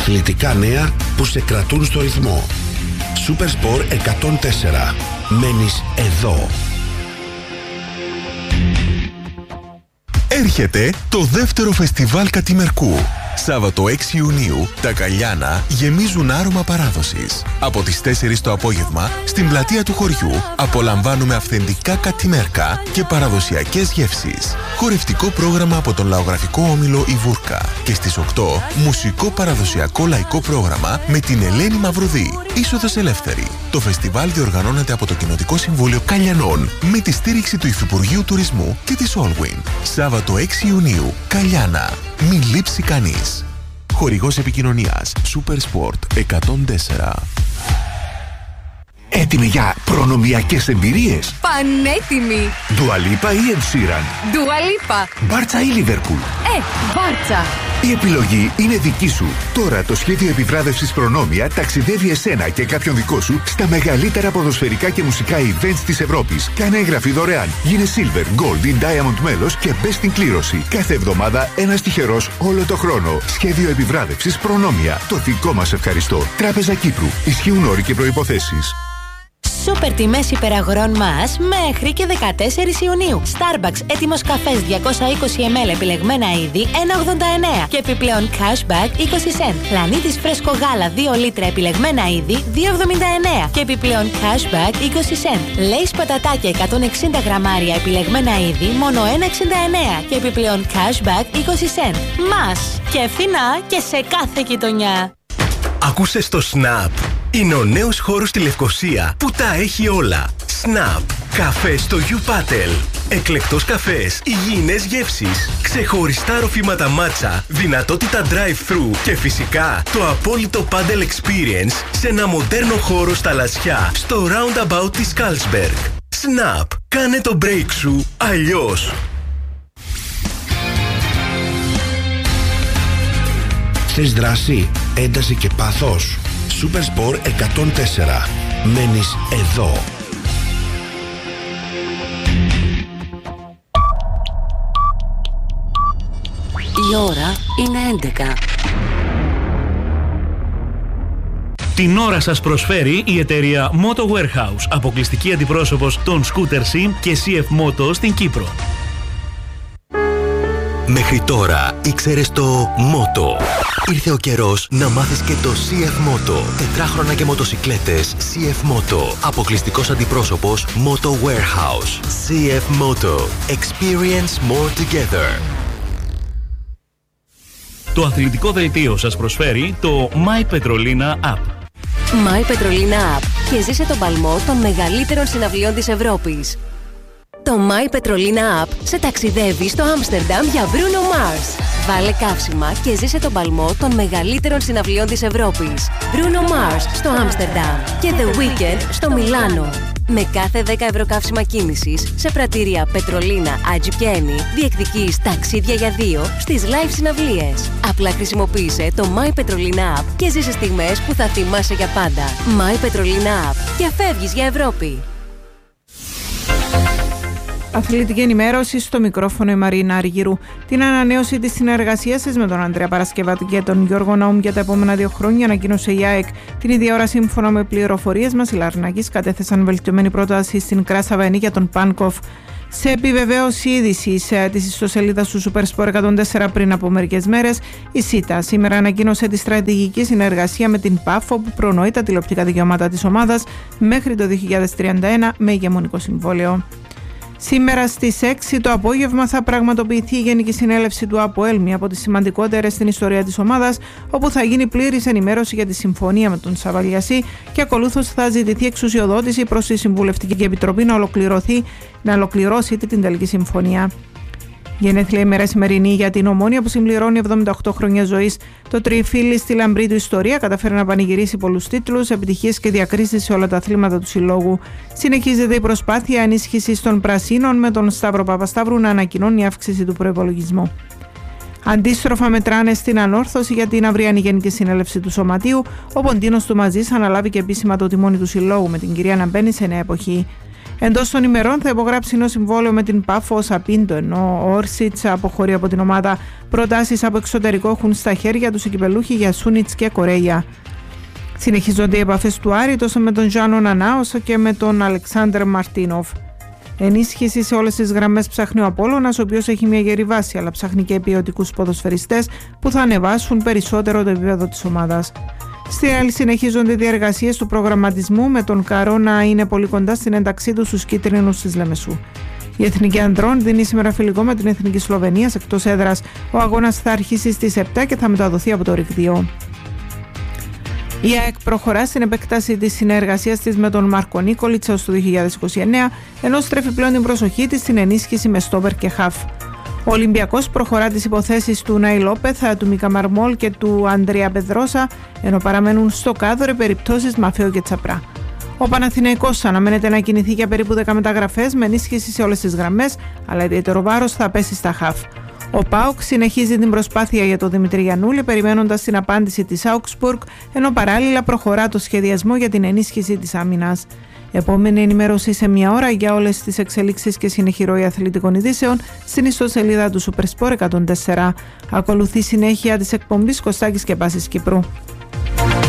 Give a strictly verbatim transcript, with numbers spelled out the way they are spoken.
Αθλητικά νέα που σε κρατούν στο ρυθμό. Supersport εκατόν τέσσερα. Μένεις εδώ. Έρχεται το δεύτερο φεστιβάλ Κατημερκού. Σάββατο έξι Ιουνίου, τα Καλιάνα γεμίζουν άρωμα παράδοσης. Από τις τέσσερις το απόγευμα, στην πλατεία του χωριού, απολαμβάνουμε αυθεντικά κατημέρκα και παραδοσιακές γεύσεις. Χορευτικό πρόγραμμα από τον λαογραφικό όμιλο Η Βούρκα. Και στις οκτώ, μουσικό παραδοσιακό λαϊκό πρόγραμμα με την Ελένη Μαυρουδή. Είσοδος ελεύθερη. Το φεστιβάλ διοργανώνεται από το Κοινοτικό Συμβούλιο Καλιανών με τη στήριξη του Υφυπουργείου Τουρισμού και της Allwyn. Σάββατο έξι Ιουνίου, Καλιάνα. Μην λείψει κανείς. Χορηγός επικοινωνίας Supersport εκατόν τέσσερα. Έτοιμοι για προνομιακές εμπειρίες? Πανέτοιμοι! Dua Lipa ή Ed Sheeran? Dua Lipa. Μπάρτσα ή Liverpool? Ε, Μπάρτσα. Η επιλογή είναι δική σου. Τώρα το σχέδιο επιβράβευσης Προνόμια ταξιδεύει εσένα και κάποιον δικό σου στα μεγαλύτερα ποδοσφαιρικά και μουσικά events της Ευρώπης. Κάνε εγγραφή δωρεάν. Γίνε Silver, Gold ή Diamond μέλος και μπες στην κλήρωση. Κάθε εβδομάδα ένας τυχερός όλο το χρόνο. Σχέδιο επιβράβευσης Προνόμια. Το δικό μας ευχαριστώ. Τράπεζα Κύπρου. Ισχύουν όροι και προϋποθέσεις. Σούπερ τιμές υπεραγορών μας μέχρι και δεκατέσσερις Ιουνίου. Starbucks έτοιμος καφές διακόσια είκοσι μιλιλίτρα επιλεγμένα είδη ένα ογδόντα εννέα και επιπλέον cashback είκοσι σεντ. Πλανήτης φρέσκο γάλα δύο λίτρα επιλεγμένα είδη δύο εβδομήντα εννέα και επιπλέον cashback είκοσι σεντ. Lay's πατατάκια εκατόν εξήντα γραμμάρια επιλεγμένα είδη μόνο ένα εξήντα εννέα και επιπλέον cashback είκοσι σεντ. Μας και φθηνά και σε κάθε γειτονιά. Άκουσες το Snap. Είναι ο νέος χώρος στη Λευκοσία που τα έχει όλα. Snap. Καφέ στο You-Paddle. Εκλεκτός καφές, υγιεινές γεύσεις, ξεχωριστά ροφήματα μάτσα, δυνατότητα drive-thru και φυσικά το απόλυτο paddle experience σε ένα μοντέρνο χώρο στα Λασιά, στο roundabout της Carlsberg. Snap. Κάνε το break σου αλλιώς. Θες δράση, ένταση και πάθος? Supersport εκατόν τέσσερα. Μένεις εδώ. Η ώρα είναι έντεκα. Την ώρα σας προσφέρει η εταιρεία Moto Warehouse, αποκλειστική αντιπρόσωπος των Scooter Sim και σι εφ Moto στην Κύπρο. Μέχρι τώρα ήξερες το Moto. Ήρθε ο καιρός να μάθεις και το σι εφ Moto. Τετράχρονα και μοτοσικλέτες σι εφ Moto. Αποκλειστικός αντιπρόσωπος Moto Warehouse. σι εφ Moto. Experience more together. Το αθλητικό δελτίο σας προσφέρει το My Petrolina App. My Petrolina App και ζήσε τον παλμό των μεγαλύτερων συναυλιών της Ευρώπης. Το My Petrolina App σε ταξιδεύει στο Άμστερνταμ για Bruno Mars. Βάλε καύσιμα και ζήσε τον παλμό των μεγαλύτερων συναυλιών της Ευρώπης. Bruno Mars στο Άμστερνταμ και The Weeknd στο Μιλάνο. Με κάθε δέκα ευρώ καύσιμα κίνησης σε πρατήρια Petrolina, Agi και Eni διεκδικείς ταξίδια για δύο στις live συναυλίες. Απλά χρησιμοποίησε το My Petrolina App και ζήσε στιγμές που θα θυμάσαι για πάντα. My Petrolina App και φεύγεις για Ευρώπη. Αθλητική ενημέρωση, στο μικρόφωνο η Μαρίνα Αργυρού. Την ανανέωση της συνεργασίας της με τον Ανδρέα Παρασκευάτη και τον Γιώργο Ναούμ για τα επόμενα δύο χρόνια ανακοίνωσε η ΑΕΚ. Την ίδια ώρα, σύμφωνα με πληροφορίες μας, οι Λαρνάκης κατέθεσαν βελτιωμένη πρόταση στην Κράσα Βενή για τον Πάνκοφ. Σε επιβεβαίωση είδησης της ιστοσελίδας του Supersport εκατόν τέσσερα πριν από μερικές μέρες, η ΣΥΤΑ σήμερα ανακοίνωσε τη στρατηγική συνεργασία με την ΠΑΦΟ που προνοεί τα τηλεοπτικά δικαιώματα της ομάδας μέχρι το δύο χιλιάδες τριάντα ένα με ηγεμονικό συμβόλαιο. Σήμερα στις έξι το απόγευμα θα πραγματοποιηθεί η Γενική Συνέλευση του ΑΠΟΕΛ, μία από τις σημαντικότερες στην ιστορία της ομάδας, όπου θα γίνει πλήρης ενημέρωση για τη συμφωνία με τον Σαβαλιασί και ακολούθως θα ζητηθεί εξουσιοδότηση προς τη Συμβουλευτική Επιτροπή να, ολοκληρωθεί, να ολοκληρώσει την τελική συμφωνία. Γενέθλια ημέρα σημερινή για την Ομόνοια που συμπληρώνει εβδομήντα οκτώ χρόνια ζωής. Το τριφύλι στη λαμπρή του ιστορία καταφέρει να πανηγυρίσει πολλούς τίτλους, επιτυχίες και διακρίσεις σε όλα τα αθλήματα του συλλόγου. Συνεχίζεται η προσπάθεια ενίσχυσης των πρασίνων με τον Σταύρο Παπασταύρου να ανακοινώνει αύξηση του προϋπολογισμού. Αντίστροφα μετράνε στην ανόρθωση για την αυριανή Γενική Συνέλευση του Σωματείου. Ο Ποντίνος του Μαζής αναλάβει και επίσημα το τιμόνι του συλλόγου με την κυρία να μπαίνει σε νέα εποχή. Εντός των ημερών θα υπογράψει νέο συμβόλαιο με την Πάφο Σαπίντο, ενώ ο Όρσιτς αποχωρεί από την ομάδα. Προτάσεις από εξωτερικό έχουν στα χέρια τους οι κυπελούχοι για Σούνιτς και Κορέια. Συνεχίζονται οι επαφές του Άρη τόσο με τον Ζάνο Νανά όσο και με τον Αλεξάνδρ Μαρτίνοφ. Ενίσχυση σε όλες τις γραμμές ψάχνει ο Απόλλωνας, ο οποίος έχει μια γερή βάση, αλλά ψάχνει και ποιοτικούς ποδοσφαιριστές που θα ανεβάσουν περισσότερο το επίπεδο της ομάδας. Στη Ρεάλ συνεχίζονται οι διεργασίες του προγραμματισμού, με τον Καρό να είναι πολύ κοντά στην ένταξή του στους κίτρινους της Λεμεσού. Η Εθνική Ανδρών δίνει σήμερα φιλικό με την Εθνική Σλοβενίας εκτός έδρας. Ο αγώνας θα αρχίσει στις επτά και θα μεταδοθεί από το ΡΙΚ δύο. Η ΑΕΚ προχωρά στην επέκταση της συνεργασίας της με τον Μάρκο Νίκολιτς έως το δύο χιλιάδες είκοσι εννέα, ενώ στρέφει πλέον την προσοχή της στην ενίσχυση με στόπερ και χαφ. Ο Ολυμπιακός προχωρά τις υποθέσεις του Νάι Λόπεθ, του Μίκα Μαρμόλ και του Ανδρέα Πεδρόσα, ενώ παραμένουν στο κάδρο περιπτώσεις Μαφέο και Τσαπρά. Ο Παναθηναϊκός αναμένεται να κινηθεί για περίπου δέκα μεταγραφές με ενίσχυση σε όλες τις γραμμές, αλλά ιδιαίτερο βάρος θα πέσει στα χαφ. Ο ΠΑΟΚ συνεχίζει την προσπάθεια για τον Δημήτρη Γιαννούλη, περιμένοντας την απάντηση της Augsburg, ενώ παράλληλα προχωρά το σχεδιασμό για την ενίσχυση της άμυνας. Επόμενη ενημέρωση σε μια ώρα για όλες τις εξελίξεις και συνεχή ροή αθλητικών ειδήσεων στην ιστοσελίδα του Supersport εκατόν τέσσερα. Ακολουθεί συνέχεια της εκπομπής Κωστάκης και Πάσης Κύπρου.